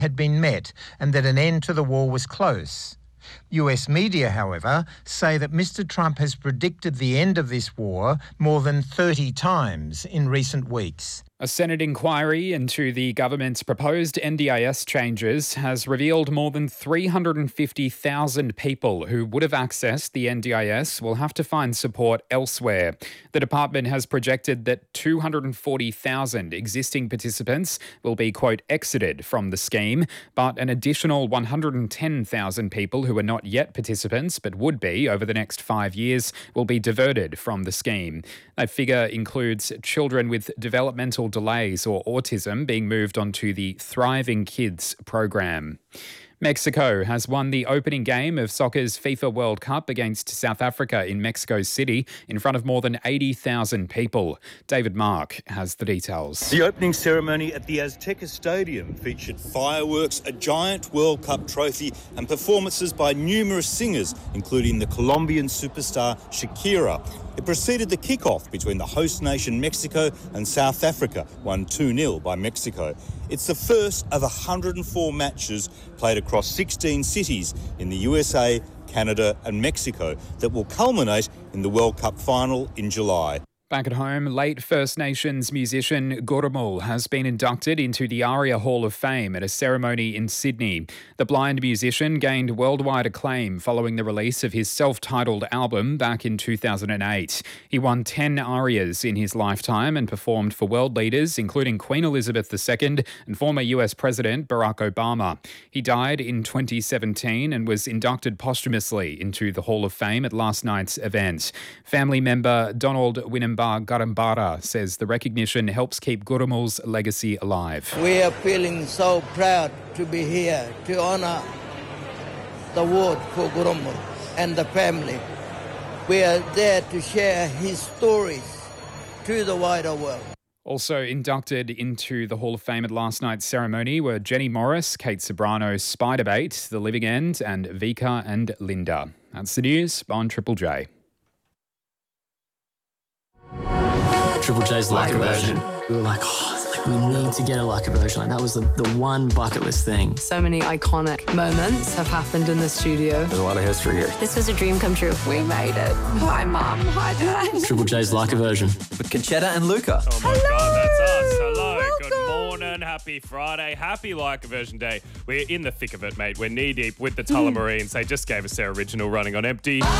had been met and that an end to the war was close. US media, however, say that Mr. Trump has predicted the end of this war more than 30 times in recent weeks. A Senate inquiry into the government's proposed NDIS changes has revealed more than 350,000 people who would have accessed the NDIS will have to find support elsewhere. The department has projected that 240,000 existing participants will be, quote, exited from the scheme, but an additional 110,000 people who are not yet participants but would be over the next 5 years will be diverted from the scheme. That figure includes children with developmental delays or autism being moved onto the Thriving Kids program. Mexico has won the opening game of soccer's FIFA World Cup against South Africa in Mexico City in front of more than 80,000 people. David Mark has the details. The opening ceremony at the Azteca Stadium featured fireworks, a giant World Cup trophy and performances by numerous singers, including the Colombian superstar Shakira. It preceded the kickoff between the host nation Mexico and South Africa, won 2-0 by Mexico. It's the first of 104 matches played across 16 cities in the USA, Canada and Mexico that will culminate in the World Cup final in July. Back at home, late First Nations musician Gurrumul has been inducted into the ARIA Hall of Fame at a ceremony in Sydney. The blind musician gained worldwide acclaim following the release of his self-titled album back in 2008. He won 10 ARIAs in his lifetime and performed for world leaders, including Queen Elizabeth II and former US President Barack Obama. He died in 2017 and was inducted posthumously into the Hall of Fame at last night's event. Family member Donald Winnemba Garambara says the recognition helps keep Gurrumul's legacy alive. We are feeling so proud to be here to honour the award for Gurrumul and the family. We are there to share his stories to the wider world. Also inducted into the Hall of Fame at last night's ceremony were Jenny Morris, Kate Ceberano, Spiderbait, The Living End, and Vika and Linda. That's the news on Triple J. Triple J's Leica version. We were like, we need to get a Leica version. Like, that was the one bucket list thing. So many iconic moments have happened in the studio. There's a lot of history here. This was a dream come true. We made it. Hi, Mum. Hi, Dad. Triple J's Leica version. With Conchetta and Luca. Oh my God, that's us. Hello. Welcome. Good morning. Happy Friday. Happy Leica version day. We're in the thick of it, mate. We're knee deep with the Tullamarines. They just gave us their original Running on Empty.